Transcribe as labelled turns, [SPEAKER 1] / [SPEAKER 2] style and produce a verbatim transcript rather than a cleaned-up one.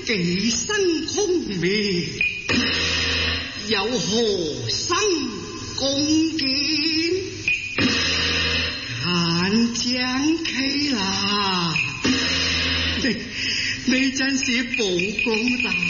[SPEAKER 1] 寄生空滅，又何生共見？看將佢啦，你你真是寶公大